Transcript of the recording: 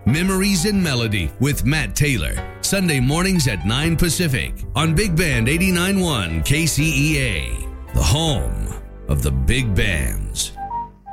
Memories in Melody with Matt Taylor. Sunday mornings at 9 Pacific on Big Band 89.1 KCEA. The home of the big bands.